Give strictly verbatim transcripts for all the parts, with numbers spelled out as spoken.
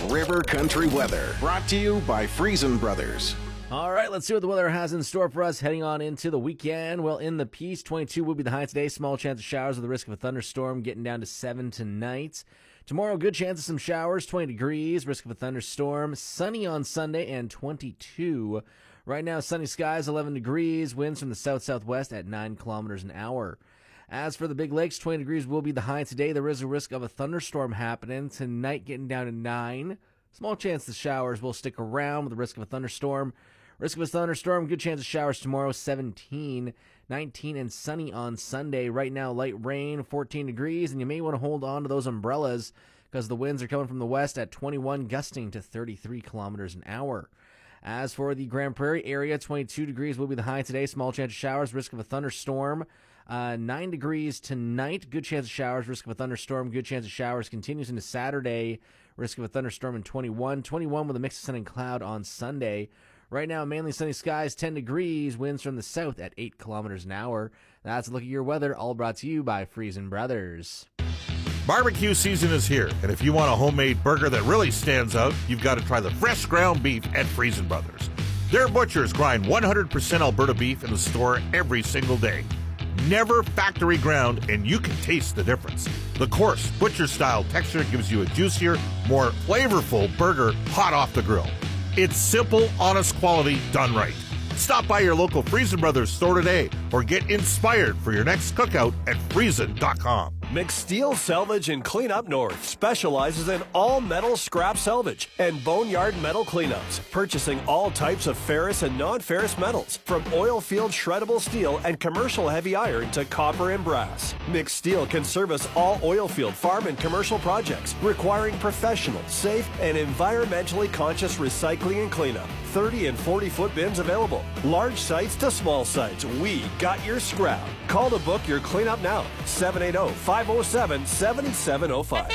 River Country weather, brought to you by Friesen Brothers. All right, let's see what the weather has in store for us heading on into the weekend. Well, in the Peace, twenty-two will be the high today. Small chance of showers with the risk of a thunderstorm, getting down to seven tonight. Tomorrow, good chance of some showers, twenty degrees, risk of a thunderstorm. Sunny on Sunday and twenty-two. Right now, sunny skies, eleven degrees, winds from the south-southwest at nine kilometers an hour. As for the Big Lakes, twenty degrees will be the high today. There is a risk of a thunderstorm happening tonight, getting down to nine. Small chance the showers will stick around with the risk of a thunderstorm. Risk of a thunderstorm, good chance of showers tomorrow, seventeen, nineteen, and sunny on Sunday. Right now, light rain, fourteen degrees, and you may want to hold on to those umbrellas because the winds are coming from the west at twenty-one, gusting to thirty-three kilometers an hour. As for the Grand Prairie area, twenty-two degrees will be the high today. Small chance of showers, risk of a thunderstorm. Uh, nine degrees tonight, good chance of showers, risk of a thunderstorm. Good chance of showers continues into Saturday, risk of a thunderstorm in twenty-one. twenty-one with a mix of sun and cloud on Sunday. Right now, mainly sunny skies, ten degrees, winds from the south at eight kilometers an hour. That's a look at your weather, all brought to you by Friesen Brothers. Barbecue season is here, and if you want a homemade burger that really stands out, you've got to try the fresh ground beef at Friesen Brothers. Their butchers grind one hundred percent Alberta beef in the store every single day. Never factory ground, and you can taste the difference. The coarse, butcher-style texture gives you a juicier, more flavorful burger hot off the grill. It's simple, honest quality done right. Stop by your local Friesen Brothers store today or get inspired for your next cookout at friesen dot com. McSteel Salvage and Cleanup North specializes in all metal scrap salvage and boneyard metal cleanups, purchasing all types of ferrous and non-ferrous metals, from oil field shreddable steel and commercial heavy iron to copper and brass. McSteel can service all oil field, farm, and commercial projects requiring professional, safe, and environmentally conscious recycling and cleanup. thirty and forty foot bins available. Large sites to small sites, we got your scrap. Call to book your cleanup now. seven eight zero, five zero seven, seven seven zero five.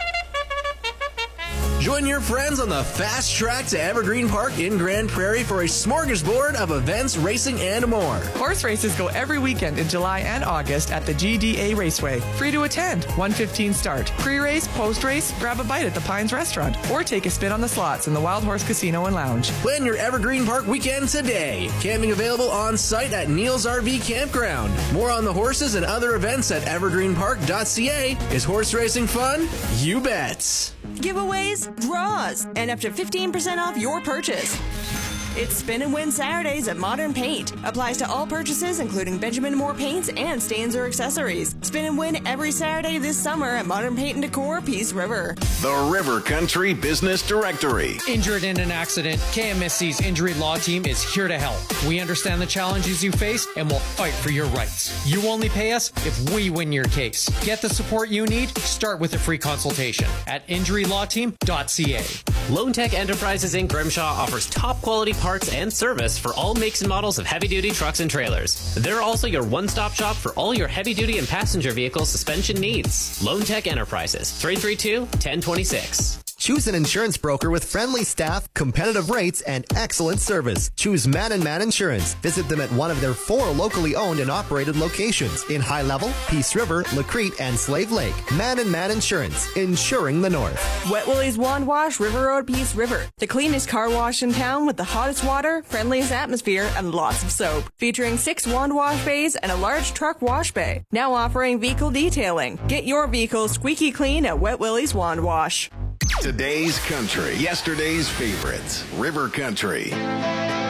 Join your friends on the fast track to Evergreen Park in Grand Prairie for a smorgasbord of events, racing, and more. Horse races go every weekend in July and August at the G D A Raceway. Free to attend. one fifteen start. Pre-race, post-race, grab a bite at the Pines Restaurant or take a spin on the slots in the Wild Horse Casino and Lounge. Plan your Evergreen Park weekend today. Camping available on site at Neil's R V Campground. More on the horses and other events at evergreen park dot c a. Is horse racing fun? You bet. Giveaways, draws, and up to fifteen percent off your purchase. It's Spin and Win Saturdays at Modern Paint. Applies to all purchases, including Benjamin Moore paints and stains or accessories. Spin and win every Saturday this summer at Modern Paint and Decor, Peace River. The River Country Business Directory. Injured in an accident, K M S C's injury law team is here to help. We understand the challenges you face and will fight for your rights. You only pay us if we win your case. Get the support you need. Start with a free consultation at injury law team dot c a. Lone Tech Enterprises in Grimshaw offers top quality parts and service for all makes and models of heavy-duty trucks and trailers. They're also your one-stop shop for all your heavy-duty and passenger vehicle suspension needs. Lone Tech Enterprises, three three two, one zero two six. Choose an insurance broker with friendly staff, competitive rates, and excellent service. Choose Man and Man Insurance. Visit them at one of their four locally owned and operated locations in High Level, Peace River, Lacrete, and Slave Lake. Man and Man Insurance, insuring the North. Wet Willie's Wand Wash, River Road, Peace River. The cleanest car wash in town with the hottest water, friendliest atmosphere, and lots of soap. Featuring six wand wash bays and a large truck wash bay. Now offering vehicle detailing. Get your vehicle squeaky clean at Wet Willie's Wand Wash. Today's country, yesterday's favorites. River Country.